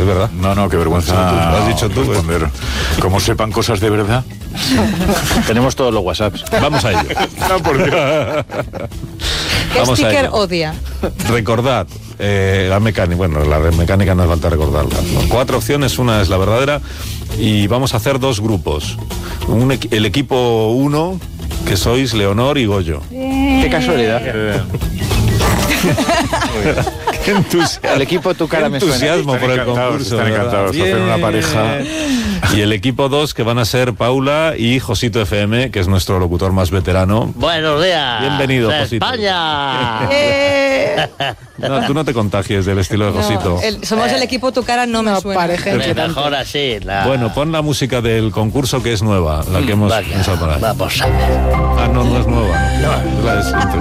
verdad. No, qué vergüenza. Lo has dicho tú. Responder. Como sepan cosas de verdad. Tenemos todos los WhatsApps. Vamos a ello. No, por Dios. ¿Qué Vamos a sticker ello. odia? Recordad, la mecánica, bueno, la mecánica no hace falta recordarla. 4 opciones, una es la verdadera y vamos a hacer 2 grupos. El equipo 1, que sois Leonor y Goyo. Qué casualidad. Qué entusiasmo. El equipo Tu Cara Me Suena. Entusiasmo por el concurso. Están encantados. ¿Verdad? Hacen una pareja. Y el equipo 2, que van a ser Paula y Josito FM, que es nuestro locutor más veterano. Buenos días. Bienvenido, de Josito. España. No, tú no te contagies del estilo de Josito. Somos el equipo Tu Cara No Me Suena. Pareja inquietante. Mejor así. Bueno, pon la música del concurso, que es nueva, la que hemos Vaya, pensado para ahí. vamos a ver. Ah, no es nueva. No. Es la de siempre.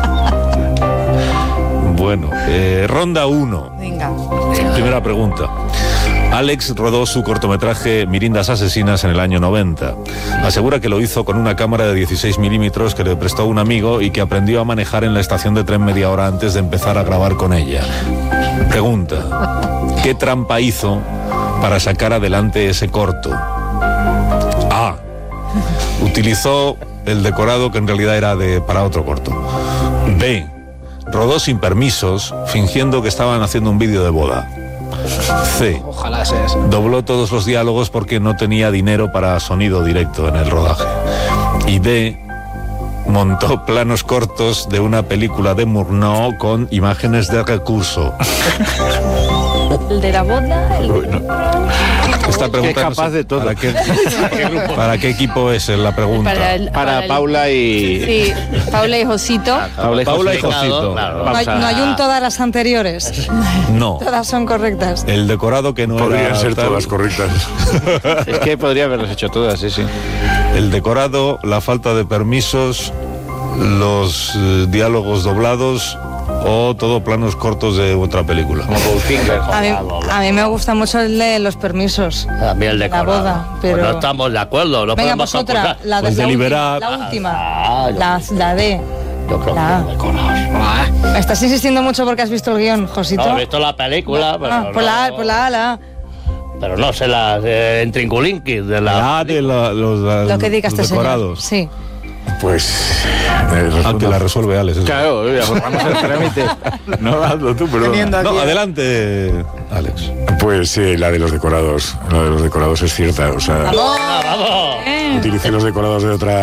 Bueno, ronda 1. Venga. Primera pregunta. Alex rodó su cortometraje Mirindas Asesinas en el año 90. Asegura que lo hizo con una cámara de 16 milímetros que le prestó un amigo y que aprendió a manejar en la estación de tren media hora antes de empezar a grabar con ella. Pregunta. ¿Qué trampa hizo para sacar adelante ese corto? A. Utilizó el decorado que en realidad era para otro corto. B. Rodó sin permisos, fingiendo que estaban haciendo un vídeo de boda. C. Ojalá sea eso. Dobló todos los diálogos porque no tenía dinero para sonido directo en el rodaje. Y D. Montó planos cortos de una película de Murnau con imágenes de recurso. El de la boda. Esta pregunta Qué capaz de todo. ¿Para qué equipo es la pregunta? Para Paula y... Sí, Paula y Josito. Paula y Josito. Claro. No hay un todas las anteriores. No. Todas son correctas. El decorado que no Podrían era ser tal. todas correctas. Es que podría haberlas hecho todas, sí. El decorado, la falta de permisos, los diálogos doblados o todo planos cortos de otra película. Como Goldfinger. A mí me gusta mucho el de los permisos. También el decorado. La boda, pero... Pues no estamos de acuerdo. No Venga, podemos pues otra. acusar. La, Pues la deliberar. última. Ah, La D. Yo creo La- que el decorado. Estás insistiendo mucho porque has visto el guión, Josito. No, he visto la película, pero Ah, pues la no, pues la A, la A. pero no sé las Trinculinquis de la... La de Lo que diga los este señor. decorados. Sí. Pues... Aunque la resuelve Alex. eso. Claro, vamos al trámite. No, hazlo tú, perdón. Teniendo aquí No, adelante, Alex. Pues sí, la de los decorados. La de los decorados es cierta. O sea, ¡Vamos! utilicé los decorados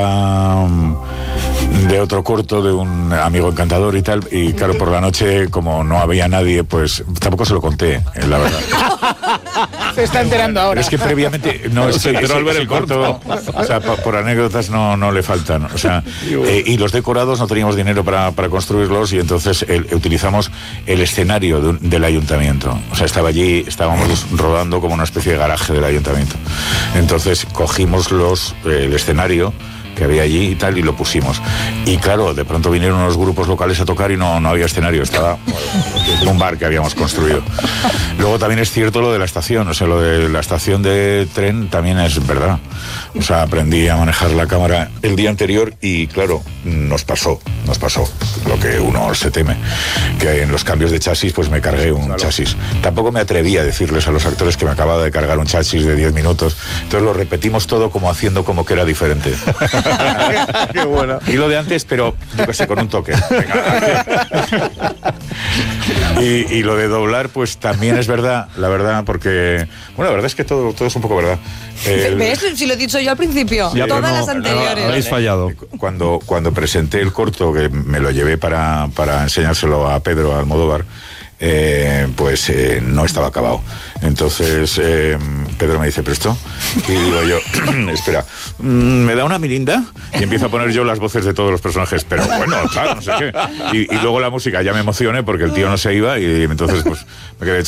de otro corto de un amigo encantador y tal, y claro, por la noche, como no había nadie, pues tampoco se lo conté, la verdad. se está enterando ahora. Es que previamente no, es Se que enteró al ver el corto. o sea, por anécdotas no le faltan, o sea, y los decorados no teníamos dinero para construirlos, y entonces utilizamos el escenario del ayuntamiento. O sea, estábamos rodando como una especie de garaje del ayuntamiento. Entonces cogimos el escenario que había allí y tal, y lo pusimos. Y claro, de pronto vinieron unos grupos locales a tocar y no había escenario, estaba un bar que habíamos construido. Luego también es cierto lo de la estación, o sea, lo de la estación de tren también es verdad. O sea, aprendí a manejar la cámara el día anterior y claro, nos pasó lo que uno se teme, que en los cambios de chasis pues me cargué un chasis. Tampoco me atreví a decirles a los actores que me acababa de cargar un chasis de 10 minutos, entonces lo repetimos todo como haciendo como que era diferente. Qué bueno. Y lo de antes, pero yo qué sé, con un toque. Venga. Y lo de doblar, pues también es verdad, la verdad, porque... Bueno, la verdad es que todo es un poco verdad. ¿Ves? Si lo he dicho yo al principio. Ya, pero Todas no, las anteriores. habéis fallado. Cuando presenté el corto, que me lo llevé para enseñárselo a Pedro Almodóvar, pues no estaba acabado. Entonces Pedro me dice, ¿pero esto? Y digo yo, espera, ¿me da una mirinda? Y empiezo a poner yo las voces de todos los personajes, pero bueno, claro, no sé qué. Y luego la música, ya me emocioné porque el tío no se iba, y entonces pues me quedé...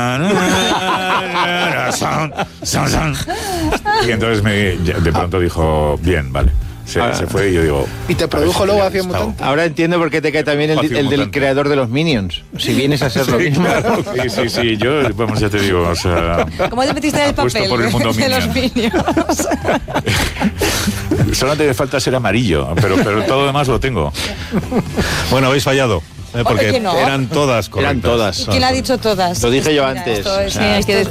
Y entonces de pronto dijo, bien, vale. Se fue y yo digo... Y te produjo luego Acción Mutante. Ahora entiendo por qué te cae también el del Mutante. creador de los Minions. Si vienes a ser lo Sí, mismo. claro. Sí, yo, vamos, ya te digo, o sea... ¿Cómo te metiste en el apuesto papel por el mundo de los Minions? Solamente me falta ser amarillo, pero todo lo demás lo tengo. Bueno, habéis fallado. Porque que no. eran todas correctas. Eran todas. ¿Quién ha dicho todas? Lo dije yo Mira, antes. esto es- O sea, sí, hay que